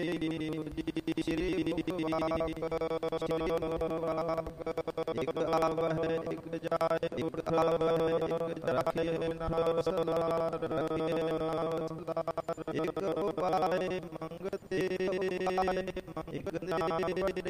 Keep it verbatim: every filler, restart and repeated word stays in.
ਸ਼੍ਰੀ ਮੁਖਵਾਕ ਸ਼੍ਰੀ ਮੁਖਵਾਕ ਇਕ ਆਵਹਿ ਇਕ ਜਾਇ ਇਕ ਆਵਹਿ ਇਕ ਜਾਇ ਨਾਮ ਸਲਾਰ ਰਖਿਓ ਸਲਾਰ ਇਕ ਉਪਾਇ ਮੰਗਤੇ ਇਕ ਨਾਮ